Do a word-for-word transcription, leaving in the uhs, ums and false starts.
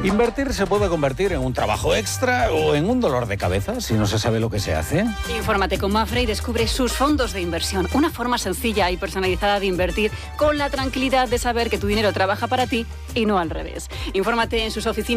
Invertir se puede convertir en un trabajo extra o en un dolor de cabeza si no se sabe lo que se hace. Infórmate con Mapfre y descubre sus fondos de inversión. Una forma sencilla y personalizada de invertir con la tranquilidad de saber que tu dinero trabaja para ti y no al revés. Infórmate en sus oficinas